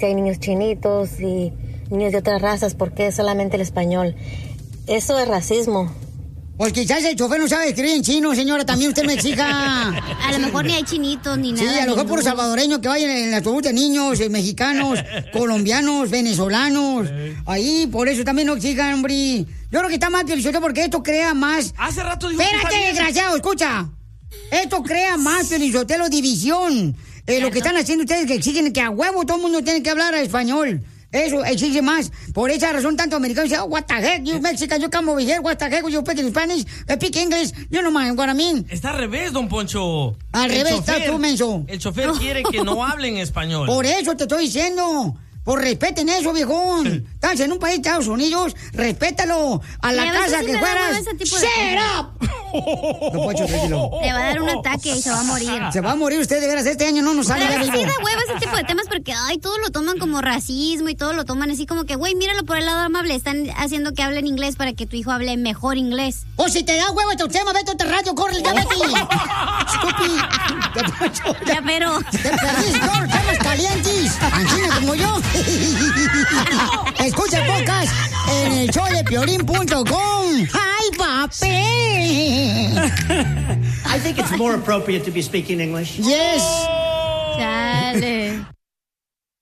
si hay niños chinitos y niños de otras razas, ¿por qué solamente el español? Eso es racismo. Pues quizás el chofer no sabe escribir en chino, señora, también usted me exija. A lo mejor ni hay chinitos ni nada. Sí, a lo mejor por salvadoreños que vayan en el autobús de niños, mexicanos, colombianos, venezolanos. Ahí, por eso también no exijan, hombre. Yo creo que está mal, Piolichotelo, porque esto crea más... Hace rato dijo ¡Espérate, desgraciado, escucha! Esto crea más, Piolichotelo, división. Lo que están haciendo ustedes que exigen que a huevo todo el mundo tiene que hablar español. Eso exige más. Por esa razón, tanto americanos dicen, oh, what the heck, you Mexican, you come over here, what the heck, you speak Spanish, I speak English, you know what I mean. Está al revés, don Poncho. Al revés, estás tú, menso. El chofer quiere que no hablen español. Por eso te estoy diciendo. Por respeten eso, viejón. Estás en un país de Estados Unidos, respétalo. A la casa que fueras. ¡Shut up! No, Poncho, tranquilo. Le va a dar un ataque y se va a morir. Se va a morir usted, de veras, este año no nos sale. Pero sí da hueva ese tipo de temas porque, ay, todos lo toman como racismo y todos lo toman así como que, güey, míralo por el lado amable. Están haciendo que hablen inglés para que tu hijo hable mejor inglés. O si te da hueva este tema, vete a otro radio, corre, ya vete. Estúpido. Ya, pero. Te perdiste todos los temas calientes. Ancina como yo. Escucha el podcast en el showdepiolín.com. ¡Ay, papi! I think it's more appropriate to be speaking English. Yes. Dale.